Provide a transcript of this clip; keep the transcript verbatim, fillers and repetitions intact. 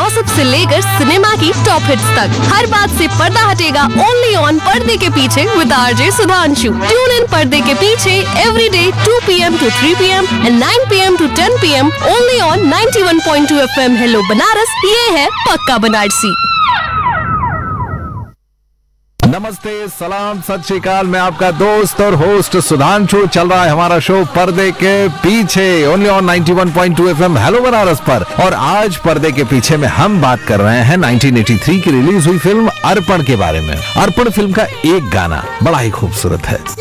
Gossip से लेकर cinema की टॉप हिट्स तक, हर बात से पर्दा हटेगा ओनली ऑन पर्दे के पीछे with RJ Sudhanshu. Tune in पर्दे के पीछे every day to P M to three P M and nine P M to ten P am only on ninety one point two F M. Hello Banaras, ये है पक्का बनारसी। नमस्ते, सलाम, सत श्री अकाल। मैं आपका दोस्त और होस्ट सुधांशु। चल रहा है हमारा शो पर्दे के पीछे only on ninety one point two F M hello Banaras पर। और आज पर्दे के पीछे में हम बात कर रहे हैं नाइंटीन एटी थ्री की रिलीज हुई फिल्म अर्पण के बारे में। अर्पण फिल्म का एक गाना बड़ा ही खूबसूरत है।